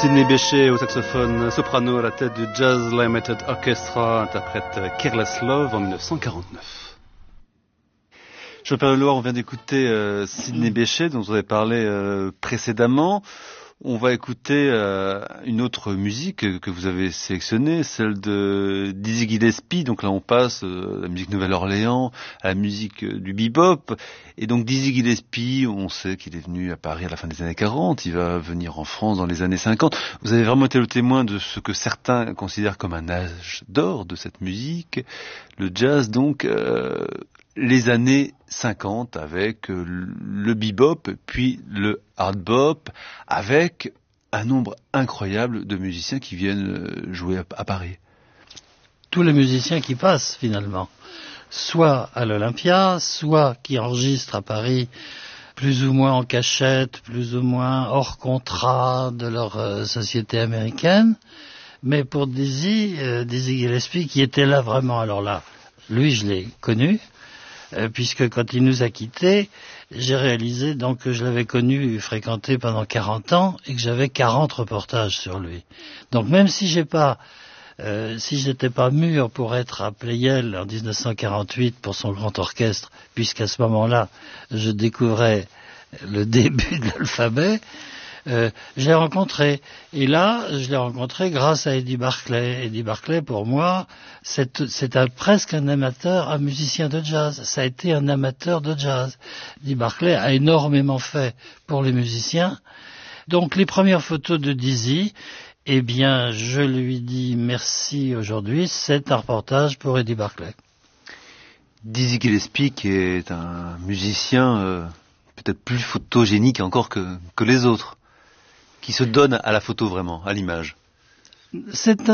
Sidney Bechet au saxophone soprano à la tête du Jazz Limited Orchestra interprète Careless Love en 1949. Jean-Pierre Leloir, on vient d'écouter Sidney Bechet dont vous avez parlé précédemment. On va écouter une autre musique que vous avez sélectionnée, celle de Dizzy Gillespie. Donc là, on passe de la musique Nouvelle-Orléans à la musique du bebop. Et donc Dizzy Gillespie, on sait qu'il est venu à Paris à la fin des années 40. Il va venir en France dans les années 50. Vous avez vraiment été le témoin de ce que certains considèrent comme un âge d'or de cette musique, le jazz. Donc les années 50 avec le bebop, puis le hard bop, avec un nombre incroyable de musiciens qui viennent jouer à Paris. Tous les musiciens qui passent finalement, soit à l'Olympia, soit qui enregistrent à Paris, plus ou moins en cachette, plus ou moins hors contrat de leur société américaine. Mais pour Dizzy Gillespie, qui était là vraiment, alors là, lui je l'ai connu, puisque quand il nous a quittés, j'ai réalisé donc que je l'avais connu, fréquenté pendant 40 ans, et que j'avais 40 reportages sur lui. Donc même si si je n'étais pas mûr pour être à Pleyel en 1948 pour son grand orchestre, puisqu'à ce moment-là, je découvrais le début de l'alphabet, je l'ai rencontré. Et là, je l'ai rencontré grâce à Eddie Barclay. Eddie Barclay, pour moi, c'est presque un amateur, un musicien de jazz. Ça a été un amateur de jazz. Eddie Barclay a énormément fait pour les musiciens. Donc, les premières photos de Dizzy, eh bien, je lui dis merci aujourd'hui. C'est un reportage pour Eddie Barclay. Dizzy Gillespie, qui est un musicien peut-être plus photogénique encore que les autres, qui se donne à la photo vraiment, à l'image. C'est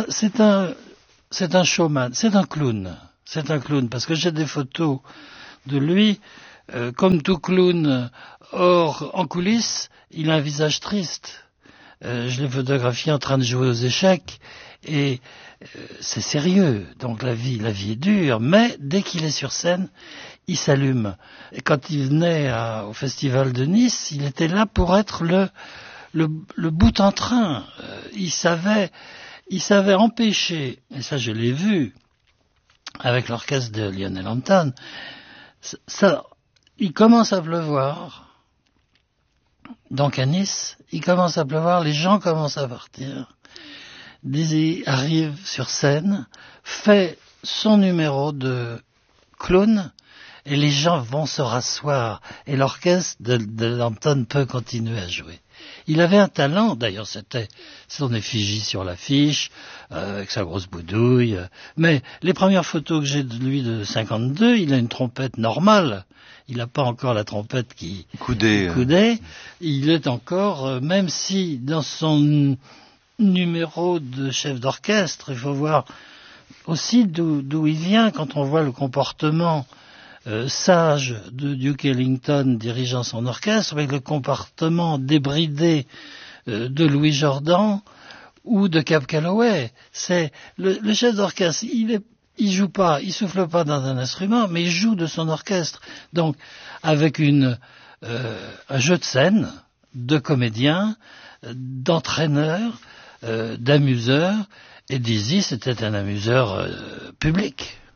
un showman, c'est un clown, parce que j'ai des photos de lui, comme tout clown, or en coulisses, il a un visage triste. Je l'ai photographié en train de jouer aux échecs, et c'est sérieux, donc la vie est dure, mais dès qu'il est sur scène, il s'allume. Et quand il venait au Festival de Nice, il était là pour être le bout en train. Il savait empêcher, et ça je l'ai vu avec l'orchestre de Lionel Hampton, il commence à pleuvoir, donc à Nice, il commence à pleuvoir, les gens commencent à partir. Dizzy arrive sur scène, fait son numéro de clown, et les gens vont se rasseoir, et l'orchestre de Hampton peut continuer à jouer. Il avait un talent, d'ailleurs c'était son effigie sur l'affiche, avec sa grosse boudouille, mais les premières photos que j'ai de lui de 52, il a une trompette normale, il n'a pas encore la trompette qui coudait, il est encore, même si dans son numéro de chef d'orchestre, il faut voir aussi d'où il vient quand on voit le comportement sage de Duke Ellington dirigeant son orchestre, avec le comportement débridé de Louis Jordan ou de Cab Calloway. C'est le chef d'orchestre, il joue pas, il souffle pas dans un instrument, mais il joue de son orchestre. Donc avec un jeu de scène, de comédien, d'entraîneur, d'amuseur. Et Dizzy, c'était un amuseur public.